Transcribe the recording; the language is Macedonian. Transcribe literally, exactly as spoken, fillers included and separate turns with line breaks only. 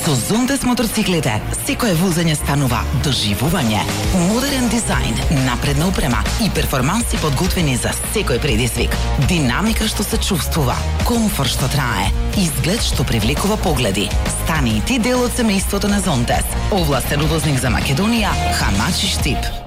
Со Зонтес мотоциклите, секое возење станува доживување. Модерен дизајн, напредна опрема и перформанси подготвени за секој предизвик. Динамика што се чувствува, комфорт што трае, изглед што привлекува погледи. Стани и ти дел од семејството на Зонтес. Овластен увозник за Македонија, Хамачи Штип.